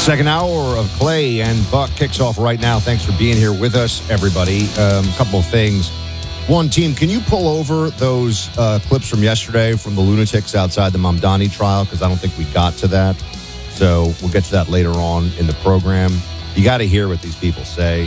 Second hour of Clay and Buck kicks off right now. Thanks for being here with us, everybody. Couple of things. One, team, can you pull over those clips from yesterday from the lunatics outside the Mamdani trial? Because I don't think we got to that. So we'll get to that later on in the program. You got to hear what these people say.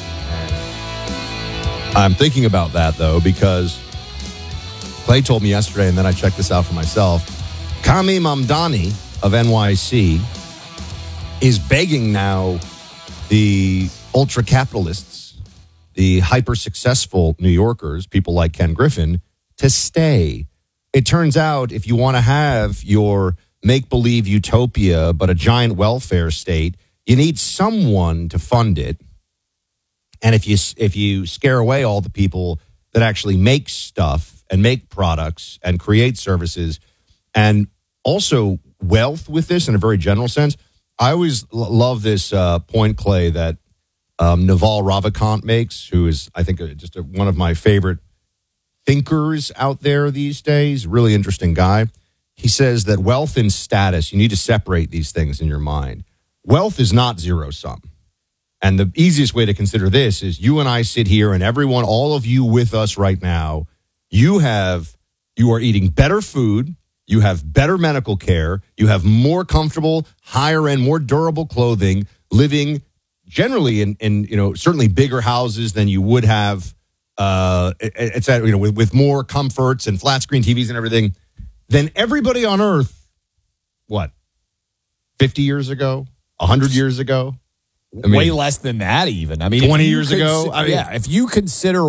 I'm thinking about that, though, because Clay told me yesterday, and then I checked this out for myself. Kami Mamdani of NYC is begging now the ultra-capitalists, the hyper-successful New Yorkers, people like Ken Griffin, to stay. It turns out if you want to have your make-believe utopia but a giant welfare state, you need someone to fund it. And if you scare away all the people that actually make stuff and make products and create services and also wealth with this in a very general sense, I always love this point, Clay, that Naval Ravikant makes, who is, I think, just one of my favorite thinkers out there these days. Really interesting guy. He says that wealth and status, you need to separate these things in your mind. Wealth is not zero sum. And the easiest way to consider this is you and I sit here and everyone, all of you with us right now, you are eating better food. You have better medical care. You have more comfortable, higher end, more durable clothing, living generally in certainly bigger houses than you would have, with more comforts and flat screen TVs and everything than everybody on earth. What? 50 years ago? 100 years ago? Way less than that, even. 20 years ago? If you consider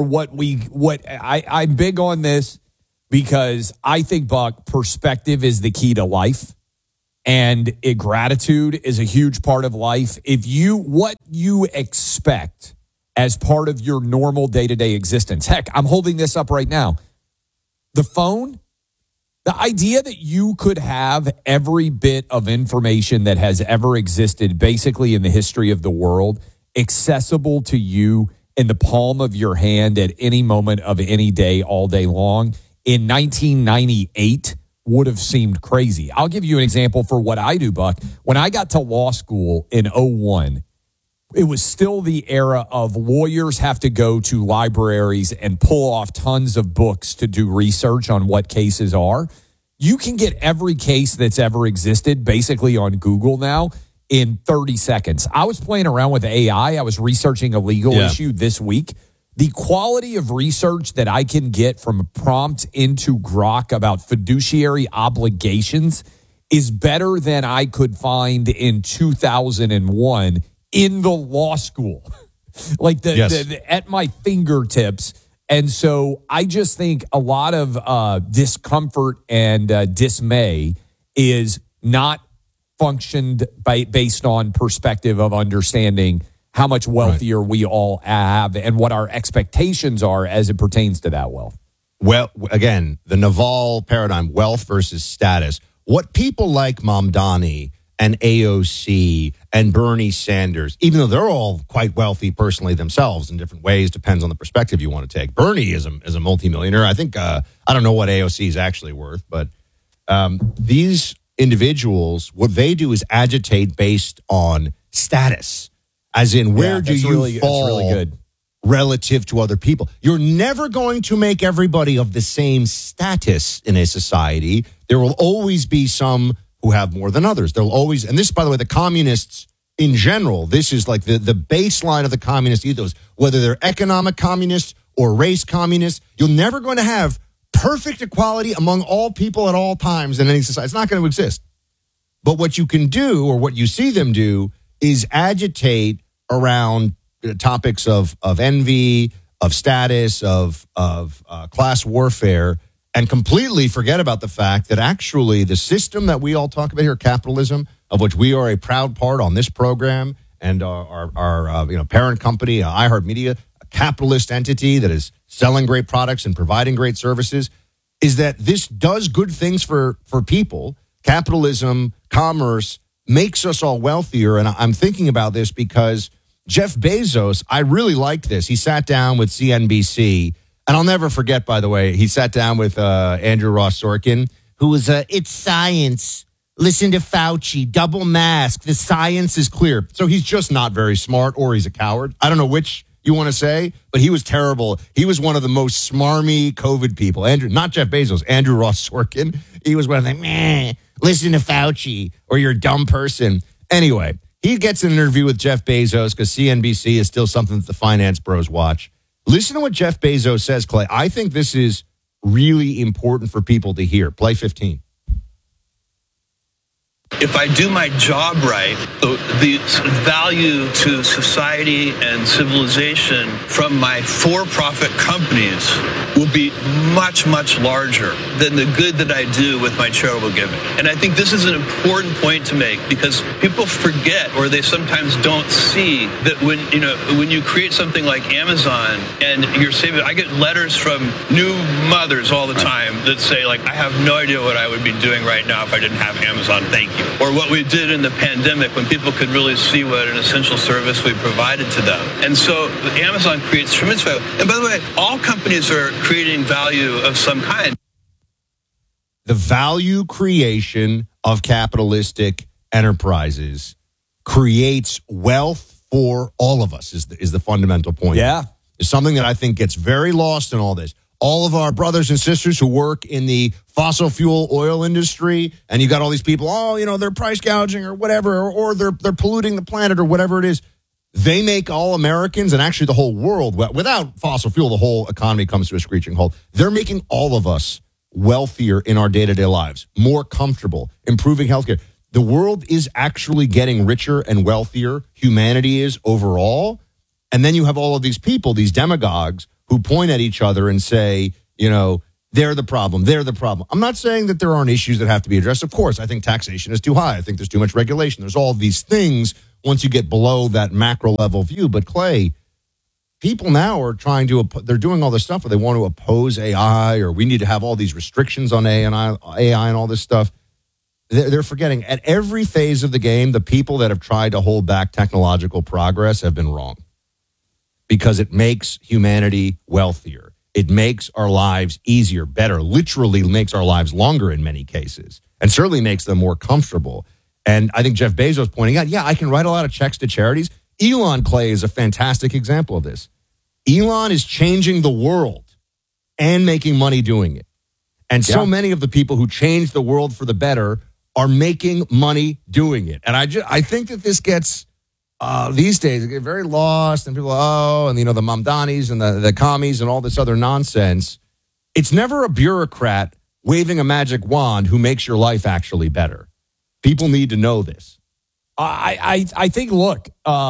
I'm big on this. Because I think, Buck, perspective is the key to life. And gratitude is a huge part of life. What you expect as part of your normal day-to-day existence. Heck, I'm holding this up right now. The phone, the idea that you could have every bit of information that has ever existed basically in the history of the world accessible to you in the palm of your hand at any moment of any day, all day long, in 1998 would have seemed crazy. I'll give you an example for what I do, Buck. When I got to law school in 2001, it was still the era of lawyers have to go to libraries and pull off tons of books to do research on what cases are. You can get every case that's ever existed basically on Google now in 30 seconds. I was playing around with AI. I was researching a legal issue this week. The quality of research that I can get from a prompt into Grok about fiduciary obligations is better than I could find in 2001 in the law school. At my fingertips. And so I just think a lot of discomfort and dismay is not functioned based on perspective of understanding how much wealthier we all have and what our expectations are as it pertains to that wealth. Well, again, the Naval paradigm, wealth versus status. What people like Mamdani and AOC and Bernie Sanders, even though they're all quite wealthy personally themselves in different ways, depends on the perspective you want to take. Bernie is a multimillionaire. I think, I don't know what AOC is actually worth, but these individuals, what they do is agitate based on status. As in, where do you fall relative to other people? You're never going to make everybody of the same status in a society. There will always be some who have more than others. There'll always, and this, by the way, the communists in general, this is like the baseline of the communist ethos, whether they're economic communists or race communists, you're never going to have perfect equality among all people at all times in any society. It's not going to exist. But what you can do, or what you see them do, is agitate around topics of envy, of status, of class warfare, and completely forget about the fact that actually the system that we all talk about here, capitalism, of which we are a proud part on this program, and our parent company, iHeartMedia, a capitalist entity that is selling great products and providing great services, is that this does good things for people. Capitalism, commerce, makes us all wealthier. And I'm thinking about this because Jeff Bezos, I really liked this. He sat down with CNBC, and I'll never forget, by the way, he sat down with Andrew Ross Sorkin, who was It's Science listen to Fauci, double mask, the science is clear. So he's just not very smart, or he's a coward. I don't know which you want to say, but he was terrible. He was one of the most smarmy COVID people. Andrew, not Jeff Bezos, Andrew Ross Sorkin. He was one of them, listen to Fauci, or you're a dumb person. Anyway, he gets an interview with Jeff Bezos because CNBC is still something that the finance bros watch. Listen to what Jeff Bezos says, Clay. I think this is really important for people to hear. Play 15. If I do my job right, the value to society and civilization from my for-profit companies will be much, much larger than the good that I do with my charitable giving. And I think this is an important point to make, because people forget, or they sometimes don't see, that when you create something like Amazon and you're saving, I get letters from new mothers all the time that say, like, I have no idea what I would be doing right now if I didn't have Amazon. Thank you. Or what we did in the pandemic when people could really see what an essential service we provided to them. And so Amazon creates tremendous value. And by the way, all companies are creating value of some kind. The value creation of capitalistic enterprises creates wealth for all of us is the fundamental point. Yeah. It's something that I think gets very lost in all this. All of our brothers and sisters who work in the fossil fuel oil industry, and you got all these people, they're price gouging or whatever, or they're polluting the planet or whatever it is. They make all Americans, and actually the whole world, without fossil fuel, the whole economy comes to a screeching halt. They're making all of us wealthier in our day-to-day lives, more comfortable, improving healthcare. The world is actually getting richer and wealthier. Humanity is overall. And then you have all of these people, these demagogues, who point at each other and say, they're the problem. They're the problem. I'm not saying that there aren't issues that have to be addressed. Of course, I think taxation is too high. I think there's too much regulation. There's all these things once you get below that macro level view. But Clay, people now are they're doing all this stuff where they want to oppose AI, or we need to have all these restrictions on AI and all this stuff. They're forgetting at every phase of the game, the people that have tried to hold back technological progress have been wrong. Because it makes humanity wealthier. It makes our lives easier, better, literally makes our lives longer in many cases, and certainly makes them more comfortable. And I think Jeff Bezos pointing out, I can write a lot of checks to charities. Elon, Clay, is a fantastic example of this. Elon is changing the world and making money doing it. And so many of the people who change the world for the better are making money doing it. And I think that this gets... these days, it get very lost, and people, and the Mamdanis and the commies and all this other nonsense. It's never a bureaucrat waving a magic wand who makes your life actually better. People need to know this. I think, look,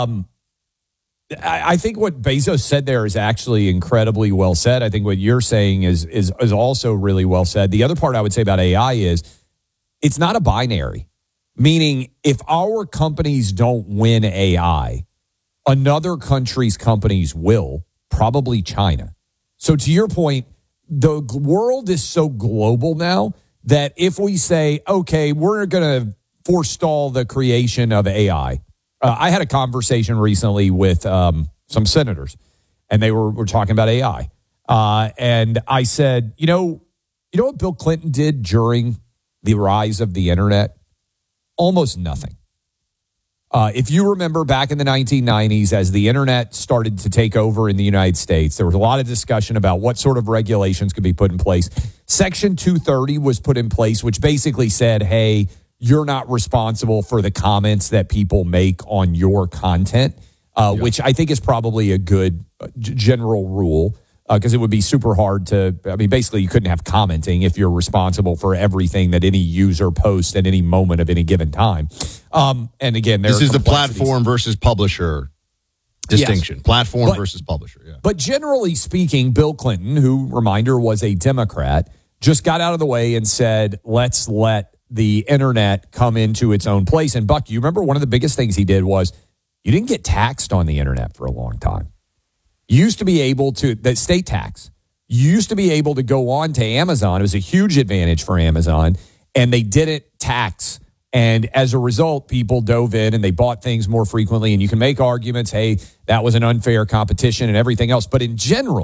I think what Bezos said there is actually incredibly well said. I think what you're saying is also really well said. The other part I would say about AI is it's not a binary. Meaning, if our companies don't win AI, another country's companies will, probably China. So to your point, the world is so global now that if we say, okay, we're going to forestall the creation of AI. I had a conversation recently with some senators, and they were talking about AI. And I said, you know what Bill Clinton did during the rise of the internet? Almost nothing. If you remember back in the 1990s, as the internet started to take over in the United States, there was a lot of discussion about what sort of regulations could be put in place. Section 230 was put in place, which basically said, hey, you're not responsible for the comments that people make on your content, which I think is probably a good general rule. Because it would be super hard basically you couldn't have commenting if you're responsible for everything that any user posts at any moment of any given time. And again, this is the platform versus publisher distinction. Yes. Platform versus publisher. Yeah. But generally speaking, Bill Clinton, who, reminder, was a Democrat, just got out of the way and said, let's let the internet come into its own place. And Buck, you remember one of the biggest things he did was you didn't get taxed on the internet for a long time. You used to be able to, the state tax, you used to be able to go on to Amazon. It was a huge advantage for Amazon, and they didn't tax. And as a result, people dove in and they bought things more frequently. And you can make arguments, hey, that was an unfair competition and everything else. But in general,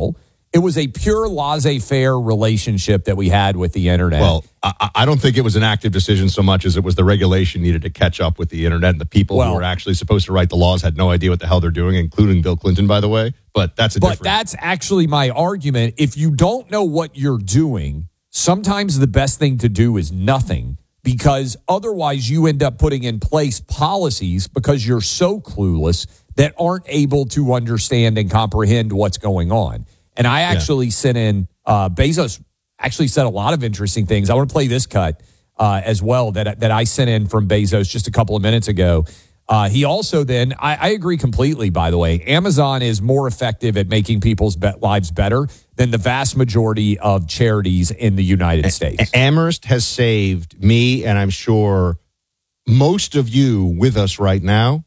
It was a pure laissez-faire relationship that we had with the internet. Well, I don't think it was an active decision so much as it was the regulation needed to catch up with the internet, and the people who were actually supposed to write the laws had no idea what the hell they're doing, including Bill Clinton, by the way. But that's actually my argument. If you don't know what you're doing, sometimes the best thing to do is nothing, because otherwise you end up putting in place policies because you're so clueless that aren't able to understand and comprehend what's going on. And I actually sent in, Bezos actually said a lot of interesting things. I want to play this cut as well that I sent in from Bezos just a couple of minutes ago. He also then, I agree completely, by the way, Amazon is more effective at making people's lives better than the vast majority of charities in the United States. Amherst has saved me, and I'm sure most of you with us right now,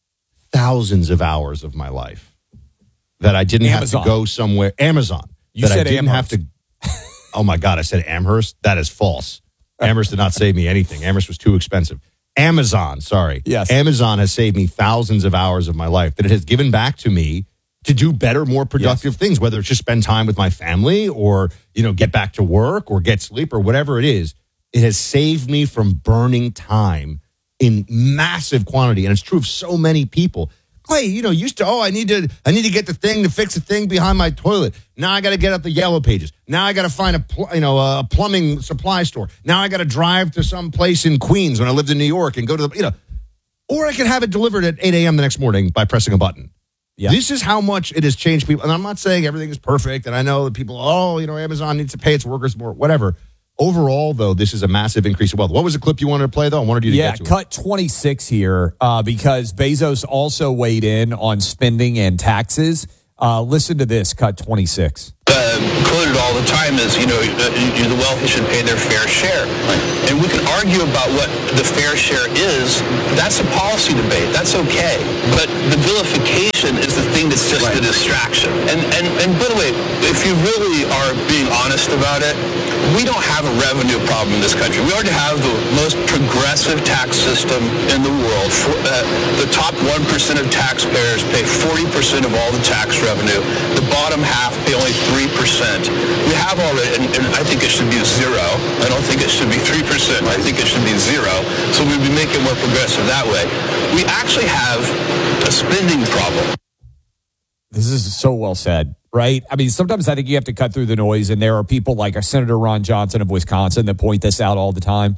thousands of hours of my life. That I didn't have to go somewhere. Amazon. You said I didn't Amherst. have to. Oh, my God. I said Amherst. That is false. Amherst did not save me anything. Amherst was too expensive. Amazon, sorry. Yes. Amazon has saved me thousands of hours of my life that it has given back to me to do better, more productive things, whether it's just spend time with my family or, get back to work or get sleep or whatever it is. It has saved me from burning time in massive quantity. And it's true of so many people. Clay, used to, I need to get the thing to fix the thing behind my toilet. Now I got to get up the Yellow Pages. Now I got to find a plumbing supply store. Now I got to drive to some place in Queens when I lived in New York and go to the, or I can have it delivered at 8 a.m. the next morning by pressing a button. Yeah. This is how much it has changed people. And I'm not saying everything is perfect. And I know that people, Amazon needs to pay its workers more, whatever. Overall, though, this is a massive increase of wealth. What was the clip you wanted to play, though? I wanted you to get to it. Cut 26 here because Bezos also weighed in on spending and taxes. Listen to this, cut 26. Quoted all the time is, the wealthy should pay their fair share. And we can argue about what the fair share is. That's a policy debate. That's okay. But the vilification is the thing that's just a distraction. And by the way, if you really are being honest about it, we don't have a revenue problem in this country. We already have the most progressive tax system in the world. The top 1% of taxpayers pay 40% of all the tax revenue. The bottom half pay only 3%. We have already, and I think it should be 0. I don't think it should be 3%. I think it should be 0. So we'd be making more progressive that way. We actually have a spending problem. This is so well said, right? I mean, sometimes I think you have to cut through the noise, and there are people like our Senator Ron Johnson of Wisconsin that point this out all the time.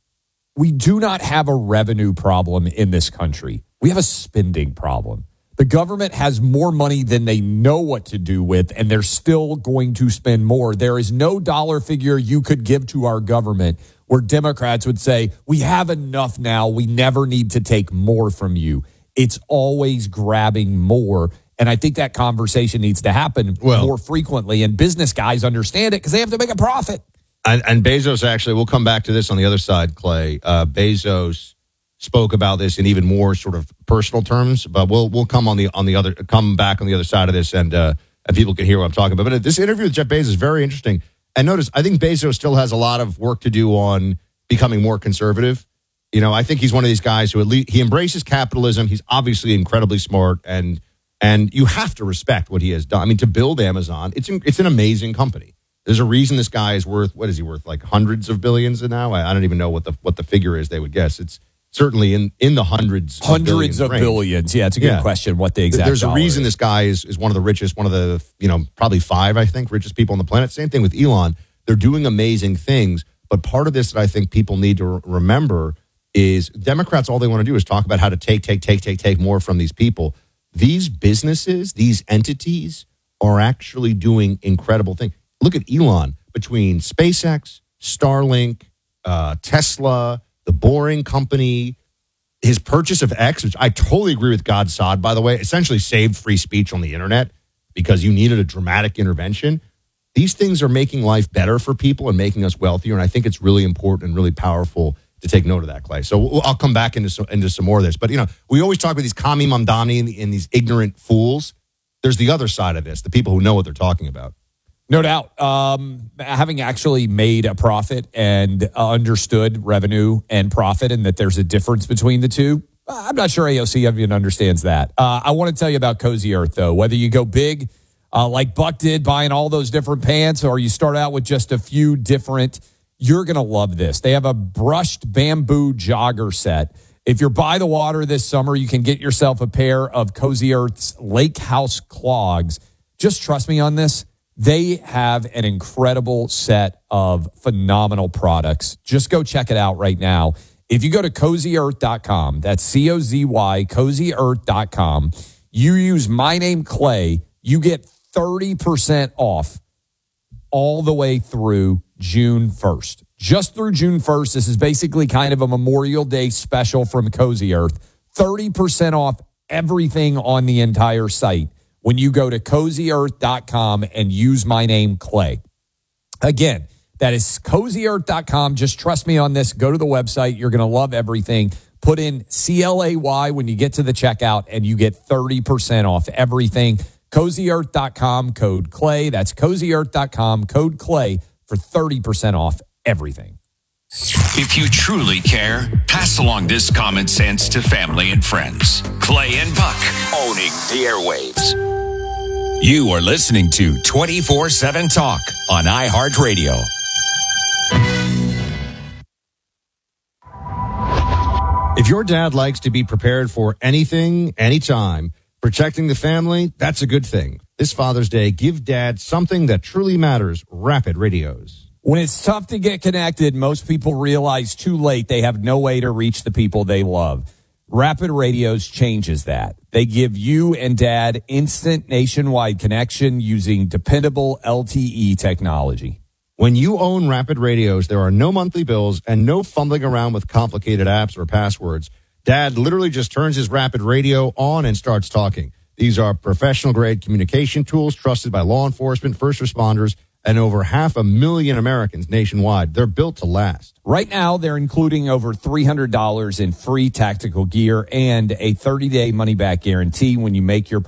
We do not have a revenue problem in this country. We have a spending problem. The government has more money than they know what to do with, and they're still going to spend more. There is no dollar figure you could give to our government where Democrats would say, we have enough now. We never need to take more from you. It's always grabbing more. And I think that conversation needs to happen more frequently. And business guys understand it because they have to make a profit. And Bezos, actually, we'll come back to this on the other side, Clay. Bezos spoke about this in even more sort of personal terms, but we'll come back on the other side of this, and people can hear what I'm talking about. But this interview with Jeff Bezos is very interesting. And notice, I think Bezos still has a lot of work to do on becoming more conservative. I think he's one of these guys who he embraces capitalism. He's obviously incredibly smart, and you have to respect what he has done. I mean, to build Amazon, it's an amazing company. There's a reason this guy is worth, what is he worth, like hundreds of billions now? I don't even know what the figure is they would guess. It's certainly in the hundreds of billions. Yeah, it's a good question what the exact There's a reason is. This guy is one of the richest, one of the, probably 5, I think, richest people on the planet. Same thing with Elon. They're doing amazing things. But part of this that I think people need to remember is Democrats, all they want to do is talk about how to take more from these people. These businesses, these entities are actually doing incredible things. Look at Elon between SpaceX, Starlink, Tesla, the Boring Company, his purchase of X, which I totally agree with God Sod, by the way, essentially saved free speech on the internet because you needed a dramatic intervention. These things are making life better for people and making us wealthier, and I think it's really important and really powerful to take note of that, Clay. So I'll come back into some more of this. But, we always talk about these commie mamdani and these ignorant fools. There's the other side of this, the people who know what they're talking about. No doubt. Having actually made a profit and understood revenue and profit and that there's a difference between the two, I'm not sure AOC even understands that. I want to tell you about Cozy Earth, though. Whether you go big like Buck did, buying all those different pants, or you start out with just a few different, you're going to love this. They have a brushed bamboo jogger set. If you're by the water this summer, you can get yourself a pair of Cozy Earth's Lake House clogs. Just trust me on this. They have an incredible set of phenomenal products. Just go check it out right now. If you go to CozyEarth.com, that's C-O-Z-Y, CozyEarth.com, you use my name, Clay, you get 30% off all the way through June 1st. Just through June 1st, this is basically kind of a Memorial Day special from Cozy Earth. 30% off everything on the entire site when you go to CozyEarth.com and use my name, Clay. Again, that is CozyEarth.com. Just trust me on this. Go to the website. You're going to love everything. Put in CLAY when you get to the checkout, and you get 30% off everything. CozyEarth.com, code Clay. That's CozyEarth.com, code Clay for 30% off everything. If you truly care, pass along this common sense to family and friends. Clay and Buck, owning the airwaves. You are listening to 24/7 Talk on iHeartRadio. If your dad likes to be prepared for anything, anytime, protecting the family, that's a good thing. This Father's Day, give Dad something that truly matters, Rapid Radios. When it's tough to get connected, most people realize too late they have no way to reach the people they love. Rapid Radios changes that. They give you and Dad instant nationwide connection using dependable LTE technology. When you own Rapid Radios, there are no monthly bills and no fumbling around with complicated apps or passwords. Dad literally just turns his Rapid Radio on and starts talking. These are professional-grade communication tools trusted by law enforcement, first responders, and over 500,000 Americans nationwide. They're built to last. Right now, they're including over $300 in free tactical gear and a 30-day money-back guarantee when you make your